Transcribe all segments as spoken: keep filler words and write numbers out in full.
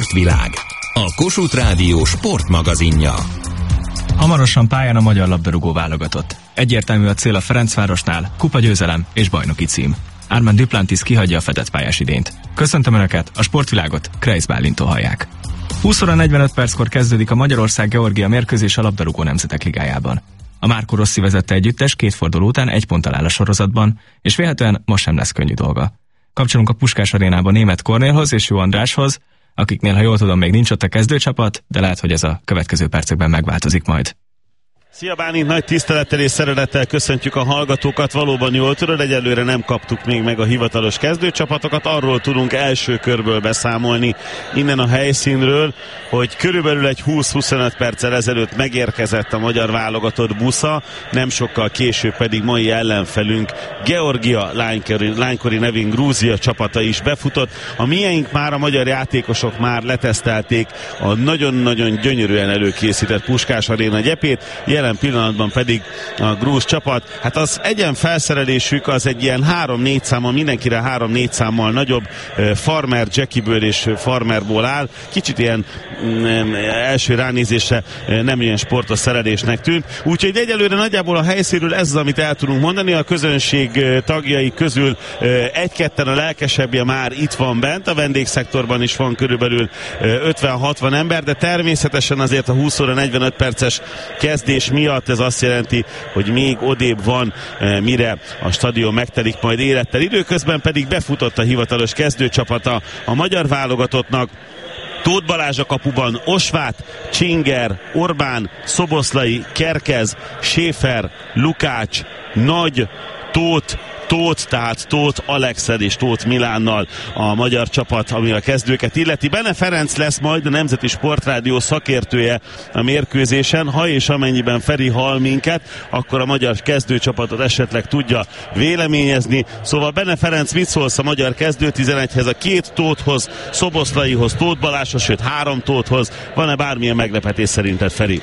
Sportvilág, a Kossuth Rádió sportmagazinja. Hamarosan pályán a magyar labdarúgó válogatott. Egyértelmű a cél a Ferencvárosnál, kupagyőzelem és bajnoki cím. Armand Duplantis kihagyja a fedett pályás idényt. Köszöntöm Önöket, a Sportvilágot Kreisz Bálintól hallják. húsz óra negyvenöt perckor kezdődik a Magyarország-Georgia mérkőzés a labdarúgó nemzetek ligájában. A Marco Rossi vezette együttes két forduló után egy ponttal áll a sorozatban, és vélhetően most sem lesz könnyű dolga. Kapcsolunk a Puskás Arénába Németh Kornélhoz és Jó Andráshoz, akiknél, ha jól tudom, még nincs ott a kezdőcsapat, de lehet, hogy ez a következő percekben megváltozik majd. Szia Bálint, nagy tisztelettel és szeretettel köszöntjük a hallgatókat. Valóban jól tudod, egyelőre nem kaptuk még meg a hivatalos kezdőcsapatokat. Arról tudunk első körből beszámolni innen a helyszínről, hogy körülbelül egy húsz-huszonöt perccel ezelőtt megérkezett a magyar válogatott busza, nem sokkal később pedig mai ellenfelünk Georgia lánykori, lánykori nevén Grúzia csapata is befutott. A miénk már, a magyar játékosok már letesztelték a nagyon-nagyon gyönyörűen előkészített Puskás Aréna gyepét, jelen pillanatban pedig a grúz csapat, hát az egyen felszerelésük az egy ilyen három-négy számmal, mindenkire három-négy számmal nagyobb farmer jackiből és farmerból áll. Kicsit ilyen mm, első ránézésre nem ilyen sportos szerelésnek tűnt. Úgyhogy egyelőre nagyjából a helyszínről ez az, amit el tudunk mondani. A közönség tagjai közül egy-ketten, a lelkesebbje már itt van bent, a vendégszektorban is van körülbelül ötven-hatvan ember, de természetesen azért a húsz óra negyvenöt perces kezdés miatt ez azt jelenti, hogy még odébb van, mire a stadion megtelik majd élettel. Időközben pedig befutott a hivatalos kezdőcsapata a magyar válogatottnak. Tóth Balázs a kapuban, Osvát, Csinger, Orbán, Szoboszlai, Kerkez, Schäfer, Lukács, Nagy, Tóth, Tóth, tehát Tóth Alexel és Tóth Milánnal a magyar csapat, ami a kezdőket illeti. Bene Ferenc lesz majd a Nemzeti Sportrádió szakértője a mérkőzésen. Ha és amennyiben Feri hall minket, akkor a magyar kezdőcsapatot esetleg tudja véleményezni. Szóval Bene Ferenc, mit szólsz a magyar kezdő tizenegyhez, a két Tóthhoz, Szoboszlaihoz, Tóth Balázshoz, sőt három Tóthhoz? Van-e bármilyen meglepetés szerinted, Feri?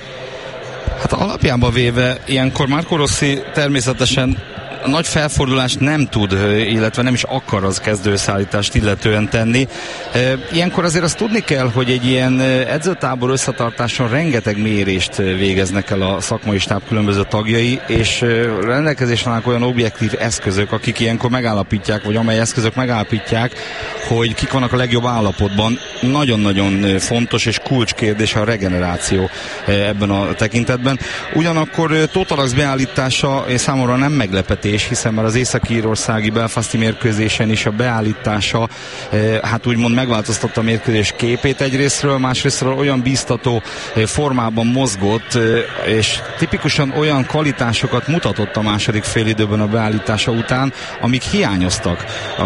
Hát alapjában véve ilyenkor Marco Rossi természetesen nagy felfordulást nem tud, illetve nem is akar az kezdőszállítást illetően tenni. Ilyenkor azért azt tudni kell, hogy egy ilyen edzőtábor összetartáson rengeteg mérést végeznek el a szakmai stáb különböző tagjai, és rendelkezésre állnak olyan objektív eszközök, akik ilyenkor megállapítják, vagy amely eszközök megállapítják, hogy kik vannak a legjobb állapotban. Nagyon-nagyon fontos és kulcskérdés a regeneráció ebben a tekintetben. Ugyanakkor Tóth Alex beállítása számomra nem meglepetés, hiszen már az észak-írországi belfasti mérkőzésen is a beállítása hát úgymond megváltoztatta a mérkőzés képét egyrésztről, másrésztről olyan bíztató formában mozgott, és tipikusan olyan kvalitásokat mutatott a második félidőben a beállítása után, amik hiányoztak.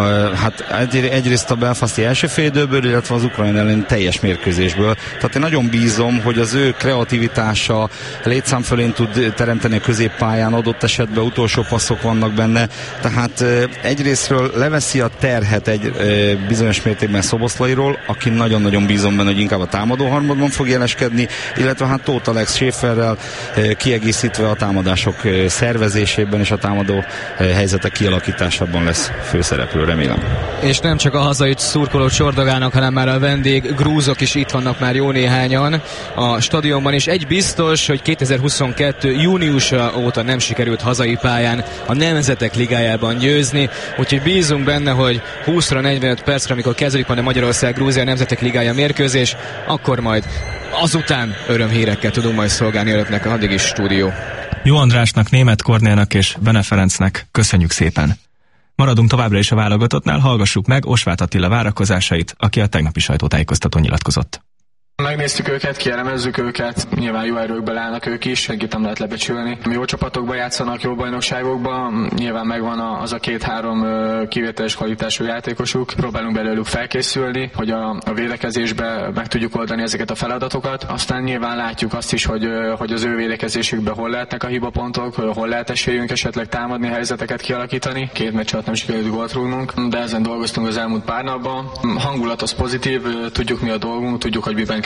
Hát egyrészt a belfasti első félidőből, illetve az Ukrajna ellen teljes mérkőzésből. Tehát én nagyon bízom, hogy az ő kreativitása létszám fölén tud teremteni a középpályán, adott esetben utolsó passzok vannak benne, tehát egyrésztről leveszi a terhet egy bizonyos mértékben Szoboszlairól, aki nagyon-nagyon bízom benne, hogy inkább a támadó harmadban fog jeleskedni, illetve hát Tóth Alex Schäferrel kiegészítve a támadások szervezésében és a támadó helyzetek kialakításában lesz főszereplő, remélem. És nem csak a hazai szurkoló csordogának, hanem már a vendég grúzok is itt vannak már jó néhányan a stadionban, és egy biztos, hogy kétezer-huszonkettő júniusa óta nem sikerült hazai pályán a Nemzetek Ligájában győzni, úgyhogy bízunk benne, hogy húszra negyvenöt percre, amikor kezdődik majd a Magyarország-Grúzia Nemzetek Ligája mérkőzés, akkor majd azután örömhírekkel tudunk majd szolgálni önöknek, addig is stúdió. Jó Andrásnak, Németh Kornélnak és Bene Ferencnek köszönjük szépen. Maradunk továbbra is a válogatottnál, hallgassuk meg Osvát Attila várakozásait, aki a tegnapi sajtótájékoztatón nyilatkozott. Megnéztük őket, kielemezzük őket, nyilván jó erőkből állnak ők is, egyébként nem lehet lebecsülni. Jó csapatokban játszanak, jó bajnokságokban, nyilván megvan az a két-három kivételes kvalitású játékosuk. Próbálunk belőlük felkészülni, hogy a, a védekezésbe meg tudjuk oldani ezeket a feladatokat. Aztán nyilván látjuk azt is, hogy, hogy az ő védekezésükben hol lehetnek a hibapontok, hol lehet esélyünk esetleg támadni, helyzeteket kialakítani. Két meccs alatt nem sikerült gólt rúgnunk, de ezen dolgoztunk az elmúlt pár napban. Hangulat az pozitív, tudjuk mi a dolgunk, tudjuk, hogy miben kell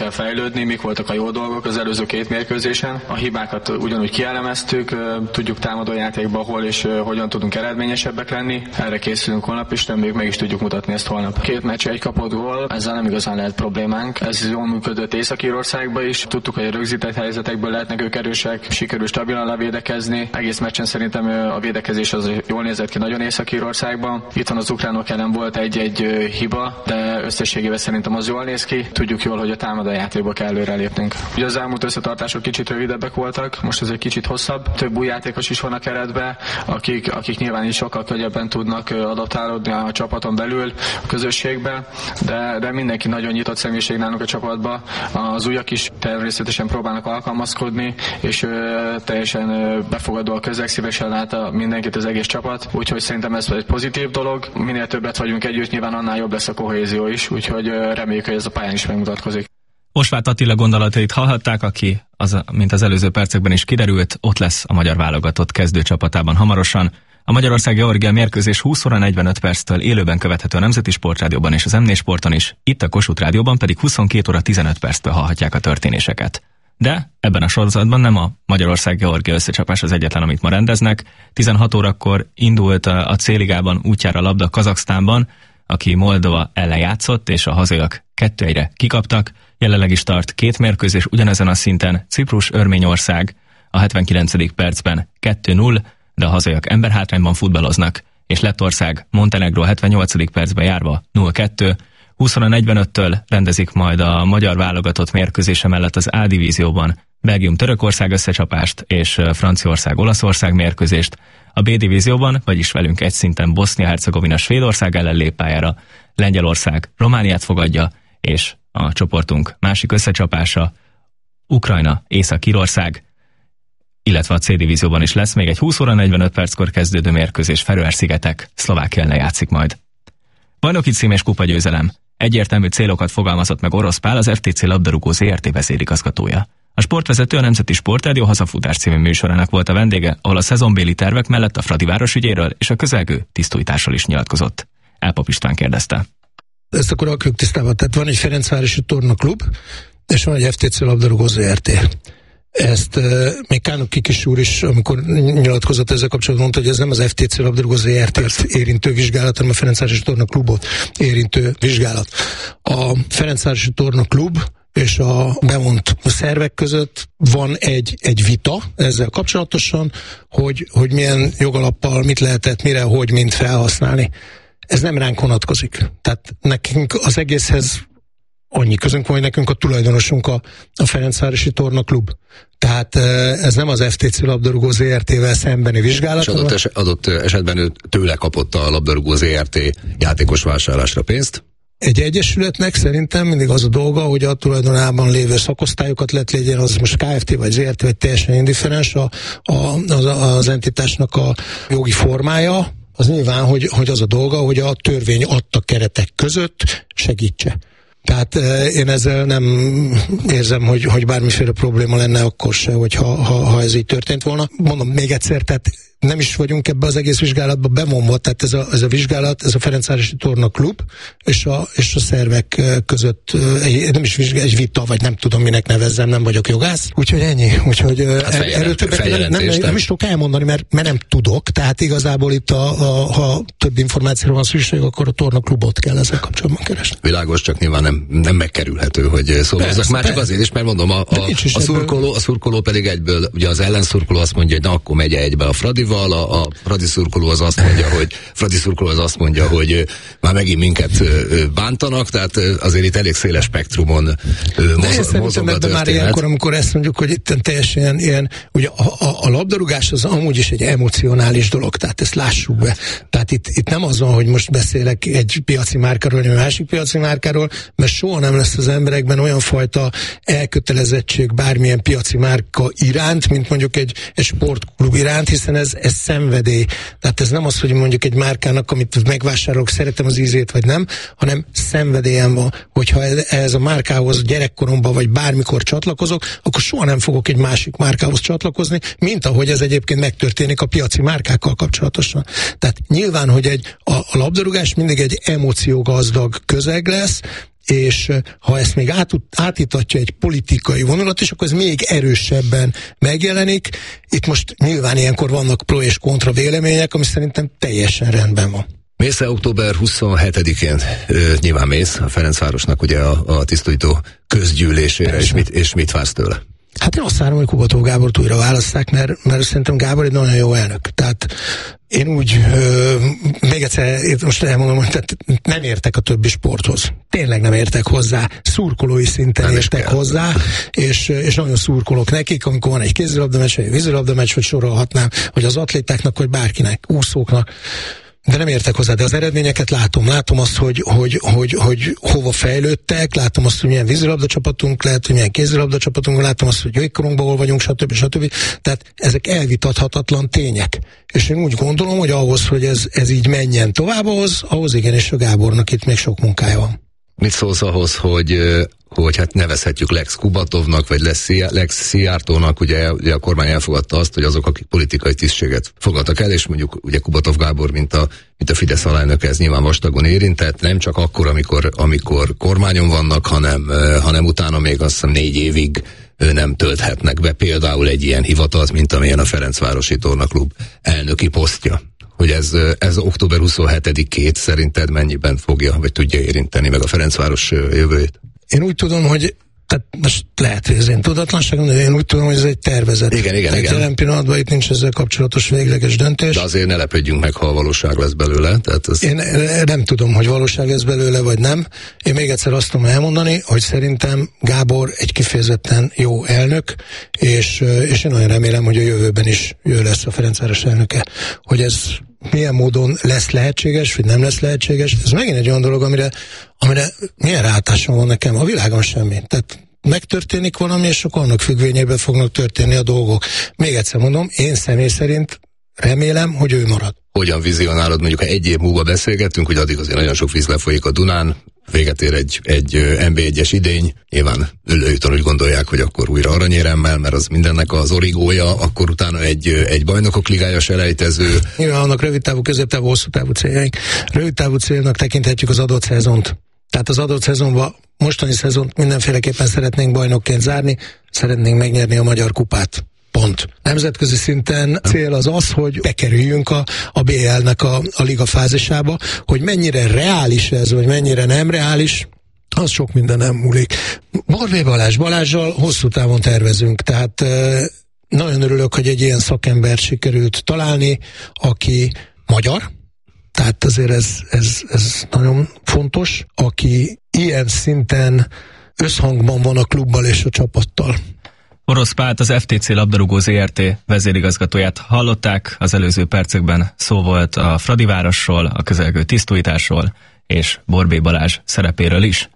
kell fejlődni, mik voltak a jó dolgok az előző két mérkőzésen. A hibákat ugyanúgy kielemeztük, tudjuk támadójátékban hol és hogyan tudunk eredményesebbek lenni. Erre készülünk holnap is, reméljük meg is tudjuk mutatni ezt holnap. Két meccs, egy kapott gól, ezzel nem igazán lehet problémánk. Ez jól működött Észak-Írországban is. Tudtuk, hogy a rögzített helyzetekből lehetnek ők erősek, sikerül stabilan levédekezni. Egész meccsen szerintem a védekezés az jól nézett ki nagyon Észak-Írországban. Itt van az ukránok ellen volt egy-egy hiba, de összességében szerintem az jól néz ki. Tudjuk jól, hogy a támadójátékba kell előrelépnünk. Ugye az elmúlt összetartások kicsit rövidebbek voltak, most ez egy kicsit hosszabb. Több új játékos is van a keretben, akik, akik nyilván is sokkal könnyebben tudnak adaptálódni a csapaton belül, a közösségbe, de, de mindenki nagyon nyitott személyiség nálunk a csapatba. Az újak is természetesen próbálnak alkalmazkodni, és ö, teljesen ö, befogadó a közeg, szívesen lát a mindenkit az egész csapat, úgyhogy szerintem ez egy pozitív dolog. Minél többet vagyunk együtt, nyilván annál jobb lesz a kohézió is, úgyhogy ö, reméljük, hogy ez a pályán is megmutatkozik. Osváth Attila gondolatait hallhatták, aki, az, mint az előző percekben is kiderült, ott lesz a magyar válogatott kezdőcsapatában hamarosan. A Magyarország-Georgia mérkőzés húsz óra negyvenöt perctől élőben követhető a Nemzeti Sportrádióban és az em négy Sporton is, itt a Kossuth Rádióban pedig huszonkét óra tizenöt perctől hallhatják a történéseket. De ebben a sorozatban nem a Magyarország-Georgia összecsapás az egyetlen, amit ma rendeznek. tizenhat órakor indult a C-ligában útjára labda Kazaksztánban, aki Moldova ellen játszott, és a hazaiak kettő egyre kikaptak. Jelenleg is tart két mérkőzés ugyanezen a szinten, Ciprus-Örményország a hetvenkilencedik percben kettő null, de a hazaiak emberhátrányban futballoznak, és Lettország Montenegró hetvennyolcadik percben járva nulla kettő. húsz óra negyvenöttől rendezik majd a magyar válogatott mérkőzése mellett az A divízióban Belgium-Törökország összecsapást és Franciaország-Olaszország mérkőzést. A B divízióban, vagyis velünk egy szinten Bosznia-Hercegovina Svédország ellen lép pályára, Lengyelország Romániát fogadja, és a csoportunk másik összecsapása Ukrajna, Észak-Írország, illetve a C divízióban is lesz még egy húsz óra negyvenöt perckor kezdődő mérkőzés, Feröer-szigetek, Szlovákia ellen játszik majd. Bajnoki cím és kupa győzelem. Egyértelmű célokat fogalmazott meg Orosz Pál, az ef té cé labdarúgó zé er té vezérigazgatója. A sportvezető a Nemzeti Sportrádió Hazafutás című műsorának volt a vendége, ahol a szezonbéli tervek mellett a Fradiváros ügyéről és a közelgő tisztújtásról is nyilatkozott. Elpap István kérdezte. Ezt akkor a kök tisztában. Tehát van egy Ferencvárosi Tornaklub, és van egy ef té cé labdarúgó zé er té. Ezt uh, még Kánok Kikis úr is, amikor nyilatkozott ezzel kapcsolatban, mondta, hogy ez nem az ef té cé labdarúgó zé er té-t érintő vizsgálat, hanem a Ferencvárosi Tornaklubot érintő vizsgálat. A Ferencvárosi Tornaklub és a bevont szervek között van egy, egy vita ezzel kapcsolatosan, hogy, hogy milyen jogalappal, mit lehetett, mire, hogy, mint felhasználni. Ez nem ránk vonatkozik. Tehát nekünk az egészhez annyi közünk van, hogy nekünk a tulajdonosunk a, a Ferencvárosi Tornaklub. Tehát ez nem az ef té cé labdarúgó zé er té-vel szembeni vizsgálat. És adott, es- adott esetben ő tőle kapott a labdarúgó zé er té játékos vásárlásra pénzt? Egy egyesületnek szerintem mindig az a dolga, hogy a tulajdonában lévő szakosztályokat lehet legyen, az most ká ef té vagy zé er té, vagy teljesen indifferens a, a, az, az entitásnak a jogi formája, az nyilván, hogy, hogy az a dolga, hogy a törvény adta keretek között segítse. Tehát én ezzel nem érzem, hogy, hogy bármiféle probléma lenne akkor se, hogyha, ha, ha ez így történt volna. Mondom még egyszer, tehát nem is vagyunk ebbe az egész vizsgálatba bevonva, tehát ez a, ez a vizsgálat, ez a Ferencvárosi Tornaklub és a, és a szervek között egy, nem is vizsgál, egy vita, vagy nem tudom minek nevezzem, nem vagyok jogász. Úgyhogy ennyi. Úgyhogy hát erről többet nem, nem, nem, nem is tudok elmondani, mert, mert nem tudok. Tehát igazából itt, a, a, ha több információra van szükség, akkor a Tornaklubot kell ezzel kapcsolatban keresni. Világos, csak nyilván nem, nem megkerülhető, hogy szólózzak. Már csak azért is, mert mondom, a, a, a, szurkoló, a szurkoló pedig egyből, ugye az ellenszurkoló azt mondja, hogy na akkor megy egybe a Fradival, a, a Fradi szurkoló az azt mondja, hogy Fradi szurkoló az azt mondja, hogy már megint minket bántanak, tehát azért itt elég széles spektrumon mozog, mozog a történet. Már ilyenkor, amikor ezt mondjuk, hogy itt teljesen ilyen, ilyen ugye a, a, a labdarúgás az amúgy is egy emocionális dolog, tehát ezt lássuk be. Tehát itt, itt nem az van, hogy most beszélek egy piaci márkáról, vagy egy másik piaci márkáról, mert soha nem lesz az emberekben olyan fajta elkötelezettség bármilyen piaci márka iránt, mint mondjuk egy, egy sportklub iránt, hiszen ez, ez szenvedély. Tehát ez nem az, hogy mondjuk egy márkának, amit megvásárolok, szeretem az ízét, vagy nem, hanem szenvedélyem van, hogyha ez a márkához gyerekkoromban, vagy bármikor csatlakozok, akkor soha nem fogok egy másik márkához csatlakozni, mint ahogy ez egyébként megtörténik a piaci márkákkal kapcsolatosan. Tehát nyilván, hogy egy, a, a labdarúgás mindig egy emociógazdag közeg lesz, és ha ezt még át, átítatja egy politikai vonulat, és akkor ez még erősebben megjelenik. Itt most nyilván ilyenkor vannak pro és kontra vélemények, ami szerintem teljesen rendben van. Mész október huszonhetedikén, nyilván mész a Ferencvárosnak ugye a, a tisztító közgyűlésére, és mit, és mit vársz tőle? Hát én azt várom, hogy Kubatov Gábort újra válasszák, mert, mert szerintem Gábor egy nagyon jó elnök. Tehát én úgy, ö, még egyszer, én most elmondom, hogy tehát nem értek a többi sporthoz. Tényleg nem értek hozzá. Szurkolói szinten nem értek hozzá, és, és nagyon szurkolok nekik, amikor van egy kézilabdameccs, vagy egy vízilabdameccs, vagy sorolhatnám, vagy az atlétáknak, vagy bárkinek, úszóknak. De nem értek hozzá, de az eredményeket látom. Látom azt, hogy, hogy, hogy, hogy hova fejlődtek, látom azt, hogy milyen vízilabda csapatunk lehet, hogy milyen kézilabda csapatunk, látom azt, hogy jégkorongban hol vagyunk, stb. stb. Tehát ezek elvitathatatlan tények. És én úgy gondolom, hogy ahhoz, hogy ez, ez így menjen tovább, ahhoz, ahhoz igenis a Gábornak itt még sok munkája van. Mit szólsz ahhoz, hogy, hogy hát nevezhetjük Lex Kubatovnak, vagy Lex Szijjártónak, ugye, ugye a kormány elfogadta azt, hogy azok, akik politikai tisztséget fogadtak el, és mondjuk ugye Kubatov Gábor, mint a, mint a Fidesz alelnöke, ez nyilván vastagon érintett, nem csak akkor, amikor, amikor kormányon vannak, hanem, hanem utána még azt hiszem négy évig nem tölthetnek be például egy ilyen hivatalt, mint amilyen a Ferencvárosi Tornaklub elnöki posztja. Hogy ez, ez október huszonhetedikét szerinted mennyiben fogja, vagy tudja érinteni meg a Ferencváros jövőjét? Én úgy tudom, hogy tehát most lehet, hogy ez én tudatlanságom, de én úgy tudom, hogy ez egy tervezet. Igen, igen, tehát igen. Jelen pillanatban itt nincs ezzel kapcsolatos végleges döntés. De azért ne lepődjünk meg, ha a valóság lesz belőle. Tehát ez... Én nem tudom, hogy valóság lesz belőle, vagy nem. Én még egyszer azt tudom elmondani, hogy szerintem Gábor egy kifejezetten jó elnök, és, és én nagyon remélem, hogy a jövőben is ő lesz a Ferencváros elnöke. Hogy ez milyen módon lesz lehetséges, vagy nem lesz lehetséges, ez megint egy olyan dolog, amire, amire milyen ráhatásom van nekem, a világon semmi. Tehát megtörténik valami, és akkor annak függvényében fognak történni a dolgok. Még egyszer mondom, én személy szerint remélem, hogy ő marad. Hogyan vizionálod, mondjuk, ha egy év múlva beszélgettünk, hogy addig azért nagyon sok víz lefolyik a Dunán, véget ér egy, egy en bé egyes idény, nyilván ülőjúton úgy gondolják, hogy akkor újra aranyéremmel, mert az mindennek az origója, akkor utána egy, egy bajnokok ligája selejtező. Nyilván annak rövidtávú, középtávú, hosszú távú céljaink. Rövidtávú célnak tekinthetjük az adott szezont. Tehát az adott szezonban, mostani szezont mindenféleképpen szeretnénk bajnokként zárni, szeretnénk megnyerni a Magyar Kupát. Pont. Nemzetközi szinten cél az az, hogy bekerüljünk a, a bé el-nek a, a liga fázisába, hogy mennyire reális ez, vagy mennyire nem reális, az sok minden nem múlik. Barvé Balázs Balázsral hosszú távon tervezünk, tehát e, nagyon örülök, hogy egy ilyen szakembert sikerült találni, aki magyar, tehát azért ez, ez, ez nagyon fontos, aki ilyen szinten összhangban van a klubbal és a csapattal. Orosz Pált, az ef té cé labdarúgó zé er té vezérigazgatóját hallották, az előző percekben szó volt a Fradivárosról, a közelgő tisztújításról és Borbély Balázs szerepéről is.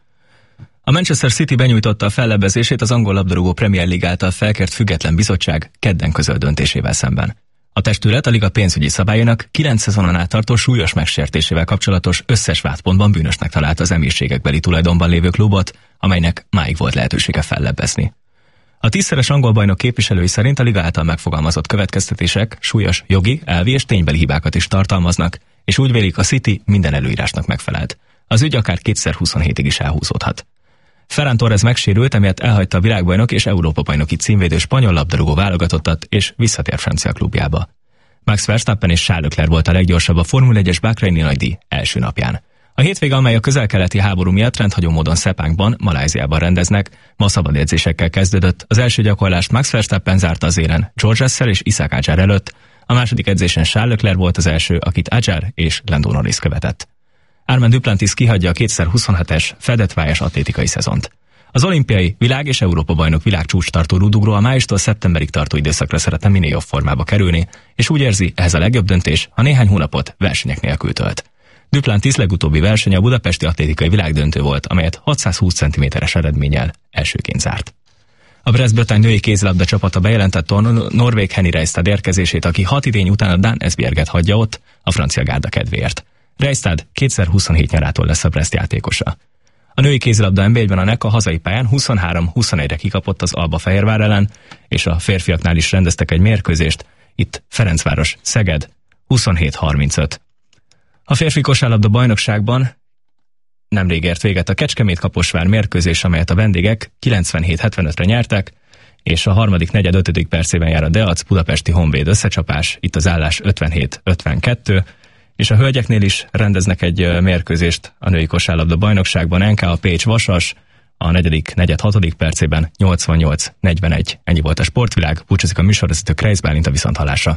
A Manchester City benyújtotta a fellebbezését az angol labdarúgó Premier League által felkért független bizottság kedden közölt döntésével szemben. A testület a liga pénzügyi szabályának kilenc szezonon át tartó súlyos megsértésével kapcsolatos összes vádpontban bűnösnek találta az emírségekbeli tulajdonban lévő klubot, amelynek máig volt lehetősége fellebbezni. A tízszeres angol bajnok képviselői szerint a liga által megfogalmazott következtetések súlyos jogi, elvi és ténybeli hibákat is tartalmaznak, és úgy vélik, a City minden előírásnak megfelelt. Az ügy akár kétezer-huszonhétig is elhúzódhat. Ferran Torres megsérült, emiatt elhagyta a világbajnok és Európa-bajnoki címvédő spanyol labdarúgó válogatottat, és visszatért francia klubjába. Max Verstappen és Charles Leclerc volt a leggyorsabb a Formula egyes Bahreini nagydíj első napján. A hétvége, amely a közel-keleti háború miatt rendhagyó módon Sepangban, Malajziában rendeznek, ma szabad edzésekkel kezdődött. Az első gyakorlást Max Verstappen zárta az élen George Russell és Isaac Hadjar előtt, a második edzésen Charles Leclerc volt az első, akit Hadjar és Lando Norris követett. Armand Duplantis kihagyja a kétezer-huszonhetes fedett pályás atlétikai szezont. Az olimpiai, világ- és Európa-bajnok világcsúcs tartó rúdugró a májustól szeptemberig tartó időszakra szeretne minél jobb formába kerülni, és úgy érzi, ehhez a legjobb döntés, ha néhány hónapot versenyek nélkül tölt. Duplantis legutóbbi versenye a budapesti atlétikai világdöntő volt, amelyet hatszázhúsz centiméteres eredménnyel elsőként zárt. A Brest-Bretagne női kézilabda csapata bejelentett a norvég Henny Reistad érkezését, aki hat idény után a dán Esbjerget hagyja ott a francia gárda kedvéért. Reistad kétezer-huszonhét nyarától lesz a Brest játékosa. A női kézilabda en bé egyben a en e ká a hazai pályán huszonhárom huszonegyre kikapott az Alba Fehérvár ellen, és a férfiaknál is rendeztek egy mérkőzést, itt Ferencváros Szeged huszonhét harmincöt. A férfi kosárlabda bajnokságban nemrég ért véget a Kecskemét-Kaposvár mérkőzés, amelyet a vendégek kilencvenhét hetvenötre nyertek, és a harmadik negyed ötödik percében jár a Deac Budapesti Honvéd összecsapás, itt az állás ötvenhét ötvenkettő, és a hölgyeknél is rendeznek egy mérkőzést a női kosárlabda bajnokságban, en ká a Pécs Vasas, a negyedik negyed hatodik percében nyolcvannyolc negyvenegy. Ennyi volt a Sportvilág, búcsúzik a műsorvezető Kreisz Bálint, a viszonthallásra.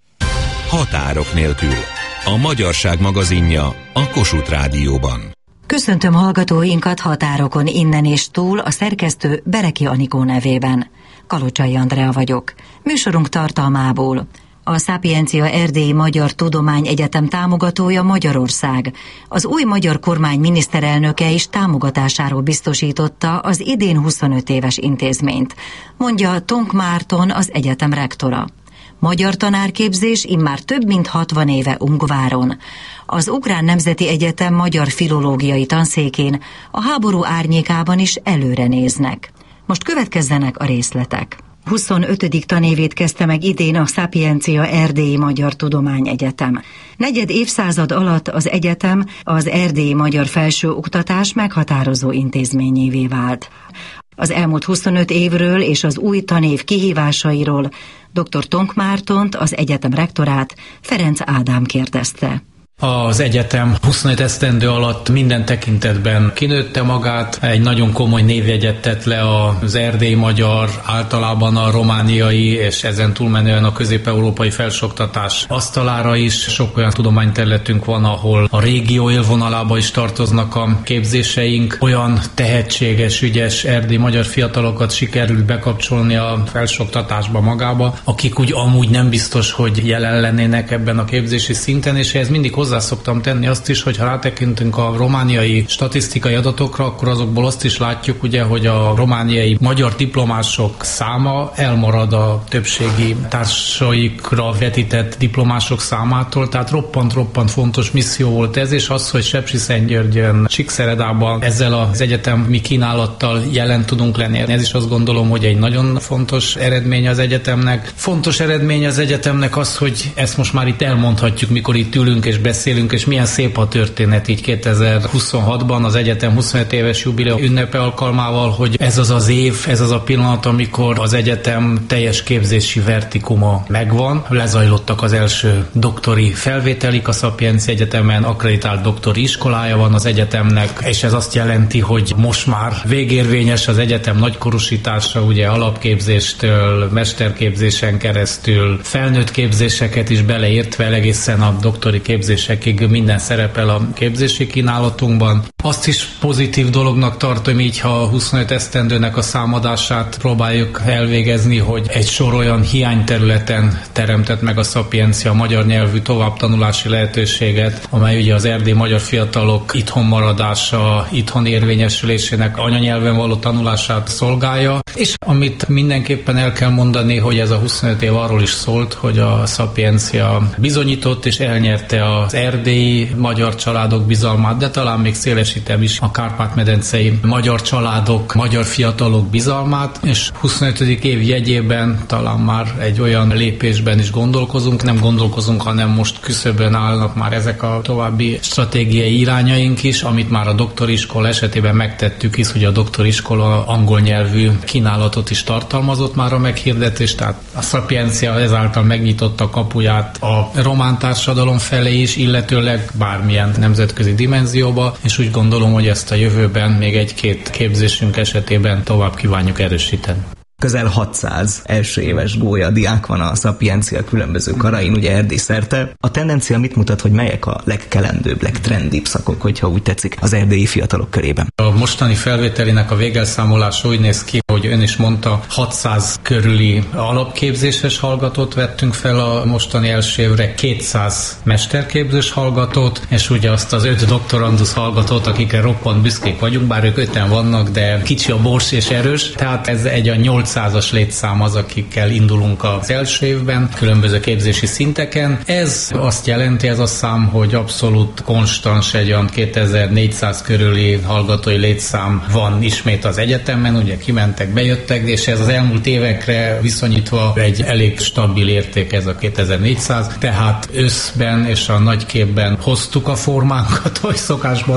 Határok nélkül. A magyarság magazinja a Kossuth Rádióban. Köszöntöm hallgatóinkat határokon innen és túl, a szerkesztő Bereki Anikó nevében. Kalocsai Andrea vagyok. Műsorunk tartalmából: a Szápiencia Erdélyi Magyar Tudományegyetem támogatója Magyarország. Az új magyar kormány miniszterelnöke is támogatásáról biztosította az idén huszonöt éves intézményt, mondja Tonk Márton, az egyetem rektora. Magyar tanárképzés immár több mint hatvan éve Ungváron. Az Ukrán Nemzeti Egyetem magyar filológiai tanszékén a háború árnyékában is előre néznek. Most következzenek a részletek. huszonötödik tanévét kezdte meg idén a Szápiencia Erdélyi Magyar Tudományegyetem. Negyed évszázad alatt az egyetem az erdélyi magyar felsőoktatás meghatározó intézményévé vált. Az elmúlt huszonöt évről és az új tanév kihívásairól dr. Tonk Mártont, az egyetem rektorát, Ferenc Ádám kérdezte. Az egyetem huszonöt esztendő alatt minden tekintetben kinőtte magát, egy nagyon komoly névjegyet tett le az erdélyi magyar, általában a romániai és ezen túlmenően a közép-európai felsőoktatás asztalára is. Sok olyan tudományterületünk van, ahol a régió élvonalába is tartoznak a képzéseink. Olyan tehetséges, ügyes erdélyi magyar fiatalokat sikerült bekapcsolni a felsőoktatásba magába, akik úgy amúgy nem biztos, hogy jelen lennének ebben a képzési szinten, és ez mindig hozzá szoktam tenni azt is, hogy ha rátekintünk a romániai statisztikai adatokra, akkor azokból azt is látjuk, ugye, hogy a romániai magyar diplomások száma elmarad a többségi társaikra vetített diplomások számától, tehát roppant-roppant fontos misszió volt ez, és az, hogy Sepsiszentgyörgyön, Csíkszeredában ezzel az egyetemi kínálattal jelen tudunk lenni. Ez is azt gondolom, hogy egy nagyon fontos eredmény az egyetemnek. Fontos eredmény az egyetemnek az, hogy ezt most már itt elmondhatjuk, mikor itt ülünk és beszélünk, és milyen szép a történet így kétezer-huszonhatban az egyetem huszonöt éves jubileum ünnepe alkalmával, hogy ez az az év, ez az a pillanat, amikor az egyetem teljes képzési vertikuma megvan. Lezajlottak az első doktori felvételik a Szapiencia Egyetemen, akkreditált doktori iskolája van az egyetemnek, és ez azt jelenti, hogy most már végérvényes az egyetem nagykorúsítása, ugye alapképzéstől, mesterképzésen keresztül, felnőtt képzéseket is beleértve egészen a doktori képzésekig minden szerepel a képzési kínálatunkban. Azt is pozitív dolognak tartom így, ha a huszonöt esztendőnek a számadását próbáljuk elvégezni, hogy egy sor olyan hiányterületen teremtett meg a Szapiencia magyar nyelvű továbbtanulási lehetőséget, amely ugye az erdélyi magyar fiatalok itthon maradása, itthon érvényesülésének, anyanyelven való tanulását szolgálja. És amit mindenképpen el kell mondani, hogy ez a huszonöt év arról is szólt, hogy a Szapiencia bizonyított és elnyerte az erdélyi magyar családok bizalmát, de talán még szélesítem is a kárpát-medencei magyar családok, magyar fiatalok bizalmát, és huszonötödik év jegyében talán már egy olyan lépésben is gondolkozunk, nem gondolkozunk, hanem most küszöbön állnak már ezek a további stratégiai irányaink is, amit már a doktoriskola esetében megtettük, hisz hogy a doktoriskola angol nyelvű kínálatot is tartalmazott már a meghirdetés, tehát a Szapiencia ezáltal megnyitotta a kapuját a román társadalom felé is, illetőleg bármilyen nemzetközi dimenzióba, és úgy gondolom, hogy ezt a jövőben még egy-két képzésünk esetében tovább kívánjuk erősíteni. Közel hatszáz első éves gólya diák van a Szapiencia különböző karain, ugye Erdély szerte. A tendencia mit mutat, hogy melyek a legkelendőbb, legtrendibb szakok, hogyha úgy tetszik, az erdélyi fiatalok körében? A mostani felvételének a végelszámolása úgy néz ki, hogy ön is mondta, hatszáz körüli alapképzéses hallgatót vettünk fel a mostani első évre, kétszáz mesterképzős hallgatót, és ugye azt az öt doktorandusz hallgatót, akikre roppant büszkék vagyunk, bár ők öten vannak, de kicsi a bors és erős, tehát ez egy a nyolcszázas létszám az, akikkel indulunk az első évben, különböző képzési szinteken. Ez azt jelenti, ez a szám, hogy abszolút konstans, egy olyan kétezer-négyszáz körüli hallgatói létszám van ismét az egyetemen, ugye kimentek, bejöttek, és ez az elmúlt évekre viszonyítva egy elég stabil érték ez a kétezer-négyszáz, tehát összben és a nagyképben hoztuk a formánkat, hogy szokás mondani.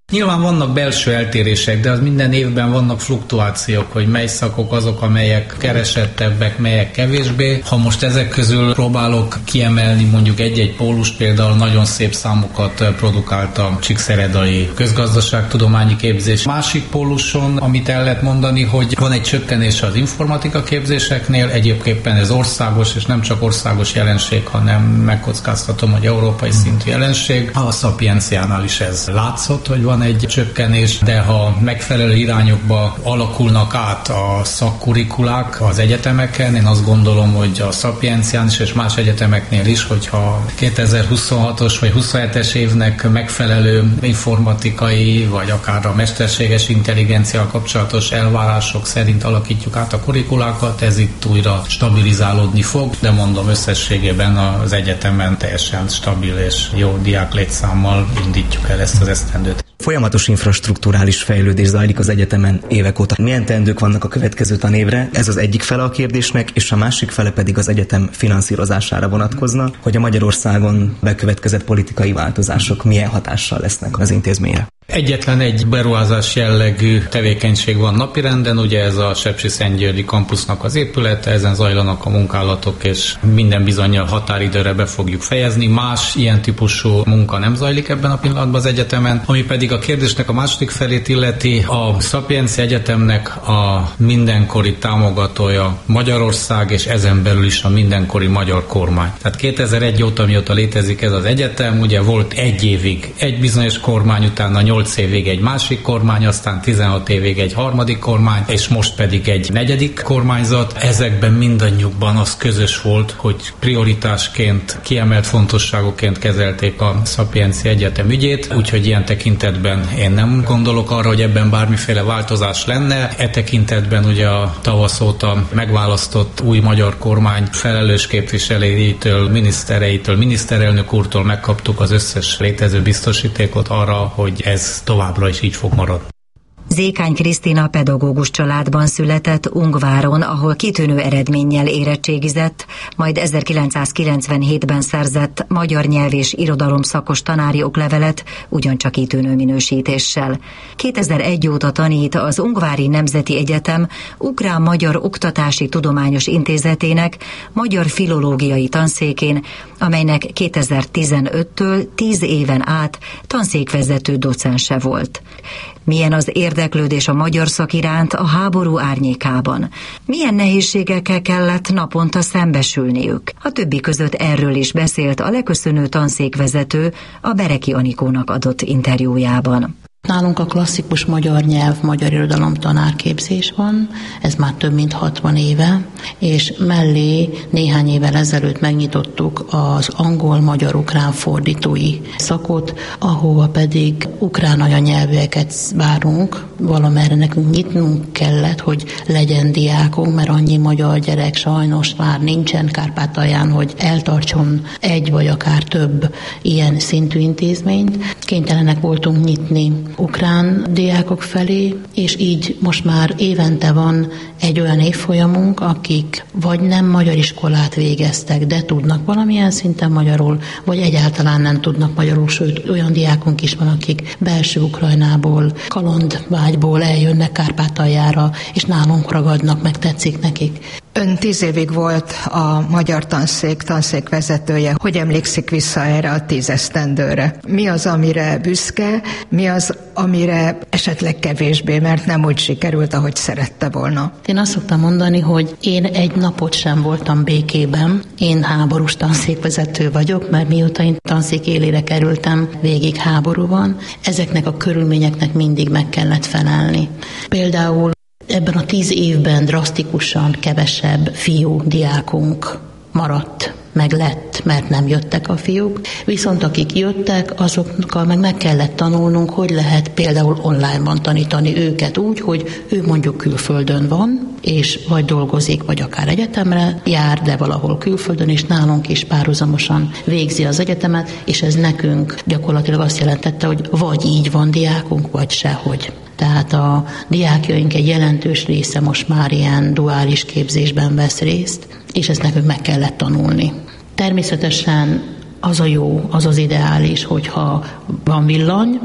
Nyilván vannak belső eltérések, de az minden évben vannak fluktuációk, hogy mely szakok azok, amelyek keresettebbek, melyek kevésbé. Ha most ezek közül próbálok kiemelni mondjuk egy-egy pólust, például nagyon szép számokat produkált a csíkszeredai közgazdaságtudományi képzés. Másik póluson, amit el lehet mondani, hogy van egy csökkenés az informatika képzéseknél, egyébként ez országos, és nem csak országos jelenség, hanem megkockáztatom, hogy európai szintű jelenség. A Szapienciánál is ez látszott, hogy van egy csökkenés, de ha megfelelő irányokba alakulnak át a szakkurikulák az egyetemeken, én azt gondolom, hogy a Szapiencián is és más egyetemeknél is, hogyha kétezer-huszonhatos vagy huszonhetes évnek megfelelő informatikai, vagy akár a mesterséges intelligencia kapcsolatos elvárások szerint alakítjuk át a kurikulákat, ez itt újra stabilizálódni fog, de mondom, összességében az egyetemen teljesen stabil és jó diák létszámmal indítjuk el ezt az esztendőt. Folyamatos infrastrukturális fejlődés zajlik az egyetemen évek óta. Milyen teendők vannak a következő tanévre? Ez az egyik fele a kérdésnek, és a másik fele pedig az egyetem finanszírozására vonatkozna, hogy a Magyarországon bekövetkezett politikai változások milyen hatással lesznek az intézményre. Egyetlen egy beruházás jellegű tevékenység van napirenden, ugye ez a Sepsiszentgyörgyi kampusznak az épülete, ezen zajlanak a munkálatok, és minden bizonnyal határidőre be fogjuk fejezni. Más ilyen típusú munka nem zajlik ebben a pillanatban az egyetemen, ami pedig a kérdésnek a második felét illeti, a Szapiencia Egyetemnek a mindenkori támogatója Magyarország, és ezen belül is a mindenkori magyar kormány. Tehát kétezer-egy óta, mióta létezik ez az egyetem, ugye volt egy évig egy bizonyos kormány, utána nyolc évig egy másik kormány, aztán tizenhat évig egy harmadik kormány, és most pedig egy negyedik kormányzat. Ezekben mindannyiukban az közös volt, hogy prioritásként, kiemelt fontosságúként kezelték a Szapiencia Egyetem ügyét, úgyhogy ilyen tekintetben én nem gondolok arra, hogy ebben bármiféle változás lenne. E tekintetben ugye a tavasz óta megválasztott új magyar kormány felelős képviselőitől, minisztereitől, miniszterelnök úrtól megkaptuk az összes létező biztosítékot arra, hogy ez továbbra is így fog maradni. Zékány Krisztina pedagógus családban született Ungváron, ahol kitűnő eredménnyel érettségizett, majd ezerkilencszázkilencvenhétben szerzett magyar nyelv és irodalom szakos tanári oklevelet, ugyancsak kitűnő minősítéssel. kétezer-egy óta tanít az Ungvári Nemzeti Egyetem Ukrán-Magyar Oktatási Tudományos Intézetének magyar filológiai tanszékén, amelynek kétezer-tizenöttől tíz éven át tanszékvezető docense volt. Milyen az érdeklődés a magyar szak iránt a háború árnyékában? Milyen nehézségekkel kellett naponta szembesülniük? A többi között erről is beszélt a leköszönő tanszékvezető a Bereki Anikónak adott interjújában. Nálunk a klasszikus magyar nyelv, magyar irodalom tanárképzés van, ez már több mint hatvan éve, és mellé néhány évvel ezelőtt megnyitottuk az angol-magyar-ukrán fordítói szakot, ahova pedig ukrán anyanyelvűeket várunk, valamerre nekünk nyitnunk kellett, hogy legyen diákunk, mert annyi magyar gyerek sajnos már nincsen Kárpátalján, hogy eltartson egy vagy akár több ilyen szintű intézményt. Kénytelenek voltunk nyitni ukrán diákok felé, és így most már évente van egy olyan évfolyamunk, akik vagy nem magyar iskolát végeztek, de tudnak valamilyen szinten magyarul, vagy egyáltalán nem tudnak magyarul, sőt olyan diákunk is van, akik belső Ukrajnából, kalandvágyból eljönnek Kárpátaljára, és nálunk ragadnak, meg tetszik nekik. Ön tíz évig volt a magyar tanszék, tanszékvezetője. Hogy emlékszik vissza erre a tíz esztendőre? Mi az, amire büszke? Mi az, amire esetleg kevésbé, mert nem úgy sikerült, ahogy szerette volna? Én azt szoktam mondani, hogy én egy napot sem voltam békében. Én háborús tanszékvezető vagyok, mert mióta én tanszék élére kerültem, végig háború van. Ezeknek a körülményeknek mindig meg kellett felelni. Például ebben a tíz évben drasztikusan kevesebb fiú diákunk maradt, meg lett, mert nem jöttek a fiúk. Viszont akik jöttek, azokkal meg meg kellett tanulnunk, hogy lehet például online-ban tanítani őket úgy, hogy ő mondjuk külföldön van, és vagy dolgozik, vagy akár egyetemre jár, de valahol külföldön, és nálunk is párhuzamosan végzi az egyetemet, és ez nekünk gyakorlatilag azt jelentette, hogy vagy így van diákunk, vagy sehogy. Tehát a diákjaink egy jelentős része most már ilyen duális képzésben vesz részt, és ezt nekünk meg kellett tanulni. Természetesen az a jó, az az ideális, hogyha van villany,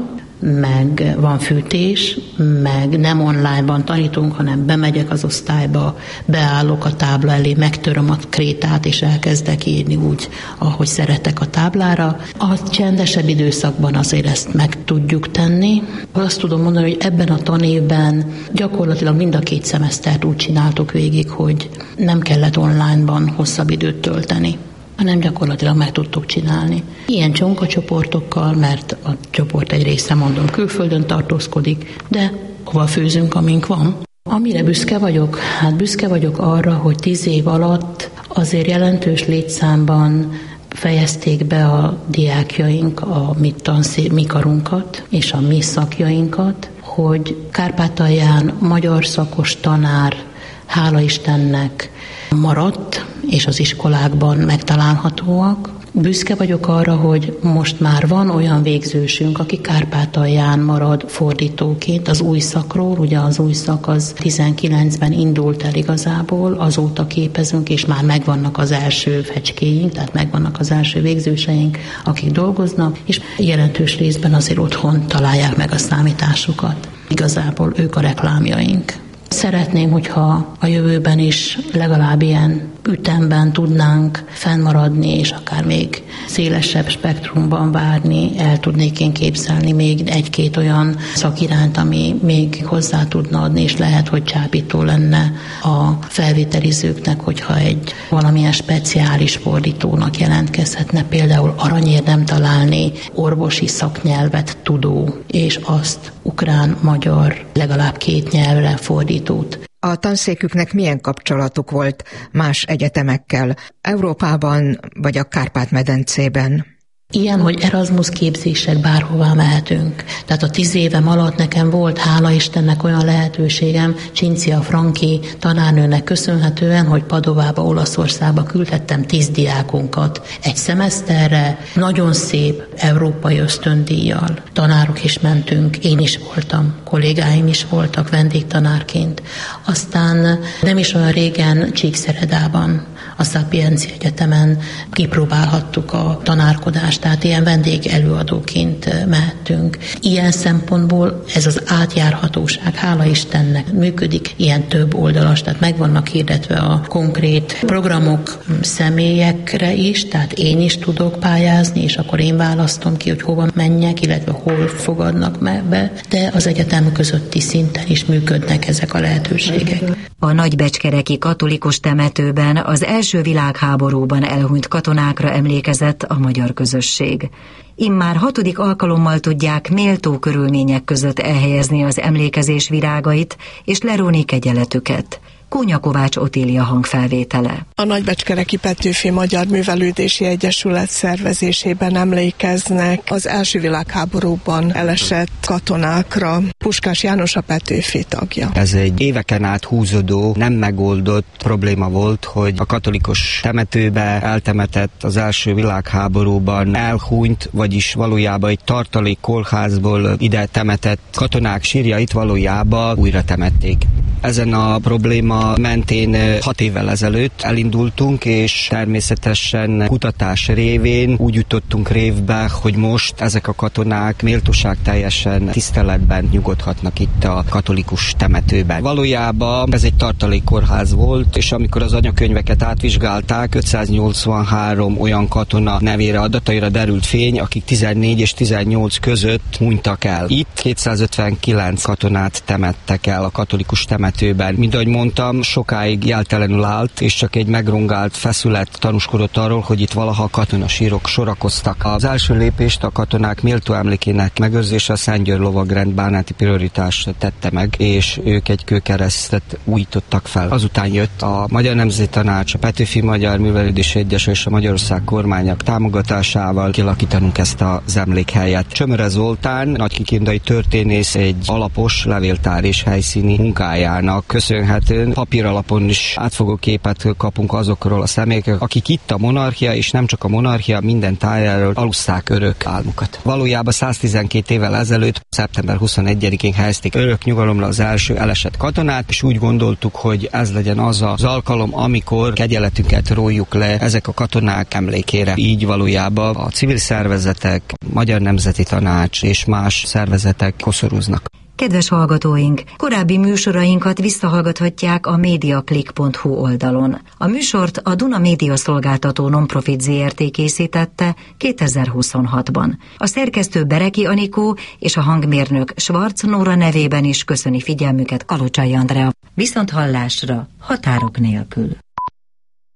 meg van fűtés, meg nem onlineban tanítunk, hanem bemegyek az osztályba, beállok a tábla elé, megtöröm a krétát, és elkezdek írni úgy, ahogy szeretek a táblára. A csendesebb időszakban azért ezt meg tudjuk tenni. Azt tudom mondani, hogy ebben a tanévben gyakorlatilag mind a két szemesztert úgy csináltuk végig, hogy nem kellett onlineban hosszabb időt tölteni, hanem gyakorlatilag meg tudtuk csinálni. Ilyen csonkacsoportokkal, mert a csoport egy része, mondom, külföldön tartózkodik, de hova főzünk, amink van. Amire büszke vagyok? Hát büszke vagyok arra, hogy tíz év alatt azért jelentős létszámban fejezték be a diákjaink a mi, tanszé, mi karunkat és a mi szakjainkat, hogy Kárpátalján magyar szakos tanár, hála Istennek, maradt, és az iskolákban megtalálhatóak. Büszke vagyok arra, hogy most már van olyan végzősünk, aki Kárpátalján marad fordítóként az új szakról. Ugye az új szak az tizenkilencben indult el igazából, azóta képezünk, és már megvannak az első fecskéink, tehát megvannak az első végzőseink, akik dolgoznak, és jelentős részben azért otthon találják meg a számításukat. Igazából ők a reklámjaink. Szeretném, hogyha a jövőben is legalább ilyen ütemben tudnánk fennmaradni, és akár még szélesebb spektrumban várni, el tudnék én képzelni még egy-két olyan szakirányt, ami még hozzá tudna adni, és lehet, hogy csábító lenne a felvételizőknek, hogyha egy valamilyen speciális fordítónak jelentkezhetne, például aranyérdem találni orvosi szaknyelvet tudó, és azt ukrán, magyar, legalább két nyelvre fordítót. A tanszéküknek milyen kapcsolatuk volt más egyetemekkel, Európában vagy a Kárpát-medencében? Ilyen, hogy Erasmus képzések, bárhová mehetünk. Tehát a tíz évem alatt nekem volt, hála Istennek, olyan lehetőségem Cincia Franki tanárnőnek köszönhetően, hogy Padovába, Olaszországba küldhettem tíz diákunkat egy szemeszterre, nagyon szép európai ösztöndíjjal. Tanárok is mentünk, én is voltam, kollégáim is voltak vendégtanárként. Aztán nem is olyan régen Csíkszeredában, a Sapientia Egyetemen kipróbálhattuk a tanárkodást, tehát ilyen vendég előadóként mehettünk. Ilyen szempontból ez az átjárhatóság, hála Istennek, működik, ilyen több oldalas, tehát meg vannak hirdetve a konkrét programok személyekre is, tehát én is tudok pályázni, és akkor én választom ki, hogy hova menjek, illetve hol fogadnak be, de az egyetem közötti szinten is működnek ezek a lehetőségek. A nagybecskereki katolikus temetőben az első világháborúban elhunyt katonákra emlékezett a magyar közösség. Immár hatodik alkalommal tudják méltó körülmények között elhelyezni az emlékezés virágait és leróni kegyeletüket. Kónya Kovács Otília hangfelvétele. A Nagybecskereki Petőfi Magyar Művelődési Egyesület szervezésében emlékeznek az első világháborúban elesett katonákra. Puskás János a Petőfi tagja. Ez egy éveken át húzódó, nem megoldott probléma volt, hogy a katolikus temetőbe eltemetett az első világháborúban elhunyt, vagyis valójában egy tartalék kórházból ide temetett katonák sírjait valójában újra temették. Ezen a probléma mentén hat évvel ezelőtt elindultunk, és természetesen kutatás révén úgy jutottunk révbe, hogy most ezek a katonák méltóság teljesen tiszteletben nyugodhatnak itt a katolikus temetőben. Valójában ez egy tartalékkórház volt, és amikor az anyakönyveket átvizsgálták, ötszáznyolcvanhárom olyan katona nevére, adataira derült fény, akik tizennégy és tizennyolc között hunytak el. Itt kétszázötvenkilenc katonát temettek el a katolikus temetőben. Mint ahogy mondtam, sokáig jeltelenül állt, és csak egy megrongált feszület tanúskodott arról, hogy itt valaha katonasírok sorakoztak. Az első lépést a katonák méltó emlékének megőrzése a Szent György lovagrend bánáti prioritást tette meg, és ők egy kőkeresztet újítottak fel. Azután jött a Magyar Nemzeti Tanács, a Petőfi Magyar Művelődési Egyesület és a Magyarország kormányok támogatásával kilakítanunk ezt az emlékhelyet. Csömöre Zoltán, nagykikindai történész egy alapos levéltár és helyszíni munkáján munkának köszönhetően papíralapon is átfogó képet kapunk azokról a személyekről, akik itt a monarchia, és nem csak a monarchia, minden tájáról alusszák örök álmukat. Valójában száztizenkét évvel ezelőtt, szeptember huszonegyedikén helyezték örök nyugalomra az első elesett katonát, és úgy gondoltuk, hogy ez legyen az az alkalom, amikor kegyeletünket rójuk le ezek a katonák emlékére. Így valójában a civil szervezetek, Magyar Nemzeti Tanács és más szervezetek koszorúznak. Kedves hallgatóink, korábbi műsorainkat visszahallgathatják a mediaclick pont hu oldalon. A műsort a Duna Média Szolgáltató Nonprofit zé er té készítette kétezer-huszonhatban. A szerkesztő Bereki Anikó és a hangmérnök Schwarz Nóra nevében is köszöni figyelmüket Kalocsai Andrea. Viszont hallásra, határok nélkül.